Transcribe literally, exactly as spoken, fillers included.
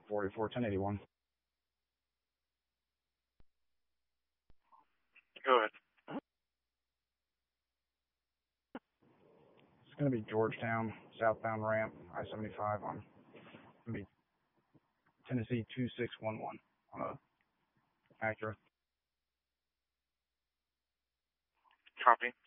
forty-four ten eighty-one. Go ahead. It's going to be Georgetown, southbound ramp, I seventy-five on, going to be Tennessee two six one one on a Acura. Copy.